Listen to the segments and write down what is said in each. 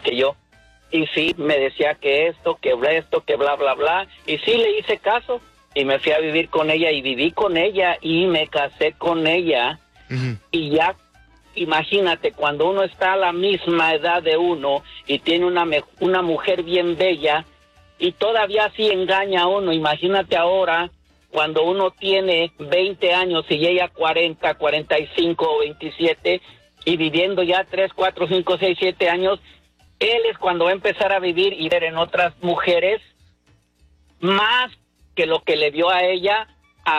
que yo. Y sí, me decía que esto, que bla, bla, bla. Y sí, le hice caso. Y me fui a vivir con ella y viví con ella y me casé con ella. Uh-huh. Y ya, imagínate, cuando uno está a la misma edad de uno y tiene una mujer bien bella y todavía así engaña a uno, imagínate ahora cuando uno tiene 20 años y ella 40, 45 o 27 y viviendo ya 3, 4, 5, 6, 7 años, él es cuando va a empezar a vivir y ver en otras mujeres más que lo que le vio a ella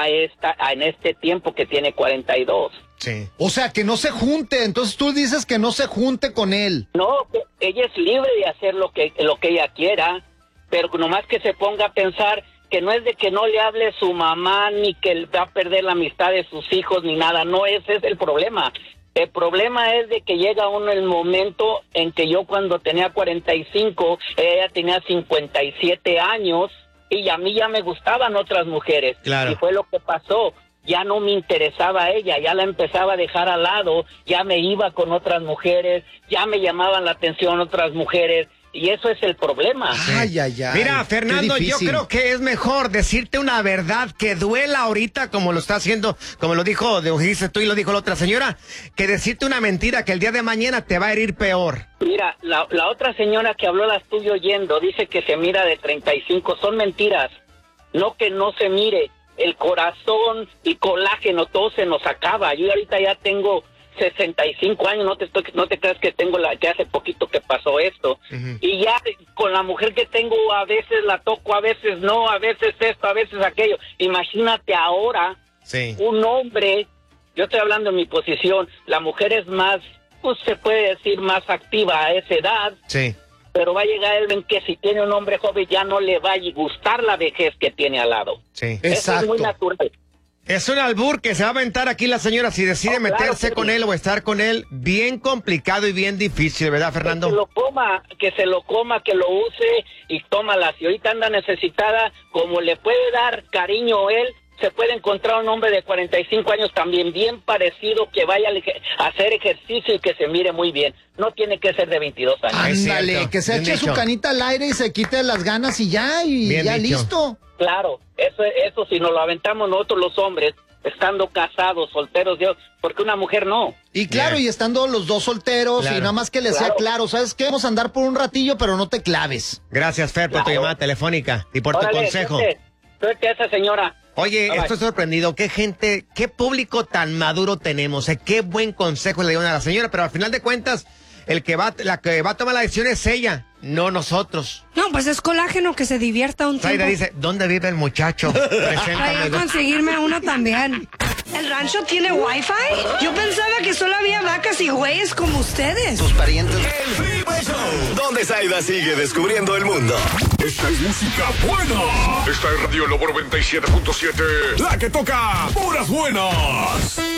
en este tiempo que tiene 42. Sí. O sea, que no se junte. Entonces tú dices que no se junte con él. No, ella es libre de hacer lo que ella quiera, pero nomás que se ponga a pensar que no es de que no le hable su mamá, ni que va a perder la amistad de sus hijos, ni nada. No, ese es el problema. El problema es de que llega uno el momento en que yo cuando tenía 45, ella tenía 57 años, y a mí ya me gustaban otras mujeres. Claro. Y fue lo que pasó. Ya no me interesaba ella, ya la empezaba a dejar al lado, ya me iba con otras mujeres, ya me llamaban la atención otras mujeres. Y eso es el problema. Ay, ay, ay. Mira, Fernando, yo creo que es mejor decirte una verdad que duela ahorita, como lo está haciendo, como lo dijiste tú y lo dijo la otra señora, que decirte una mentira que el día de mañana te va a herir peor. Mira, la otra señora que habló, la estoy oyendo, dice que se mira de 35. Son mentiras. No que no se mire. El corazón y colágeno, todo se nos acaba. Yo ahorita ya tengo 65 años, no te creas que tengo que hace poquito que pasó esto. Uh-huh. Y ya con la mujer que tengo, a veces la toco, a veces no, a veces esto, a veces aquello. Imagínate ahora, sí, un hombre, yo estoy hablando en mi posición, la mujer es más, pues se puede decir más activa a esa edad. Sí. Pero va a llegar él en que si tiene un hombre joven ya no le va a gustar la vejez que tiene al lado. Sí. Eso exacto. Es muy natural. Es un albur que se va a aventar aquí la señora si decide meterse con él o estar con él. Bien complicado y bien difícil, ¿verdad, Fernando? Que se lo coma, que lo use y tómala. Si ahorita anda necesitada, como le puede dar cariño él, se puede encontrar un hombre de 45 años también bien parecido, que vaya a hacer ejercicio y que se mire muy bien. No tiene que ser de 22 años. Ándale, que se eche su canita al aire y se quite las ganas y ya, listo. Claro, eso si nos lo aventamos nosotros los hombres, estando casados, solteros, porque una mujer no. Y claro, y estando los dos solteros, y nada más que le sea claro, ¿sabes qué? Vamos a andar por un ratillo, pero no te claves. Gracias, Fer, por tu llamada telefónica y por tu consejo. Suerte a esa señora. Oye, estoy sorprendido. Qué público tan maduro tenemos. Qué buen consejo le dieron a la señora, pero al final de cuentas, la que va a tomar la decisión es ella, no nosotros. No, pues es colágeno, que se divierta un tiempo. Zaira dice, ¿dónde vive el muchacho? Hay que conseguirme uno también. ¿El rancho tiene wifi? Yo pensaba que solo había vacas y güeyes como ustedes. Tus parientes. El Freeway Show, donde Zaida sigue descubriendo el mundo. Esta es música buena. Esta es Radio Lobo 97.7. La que toca puras buenas.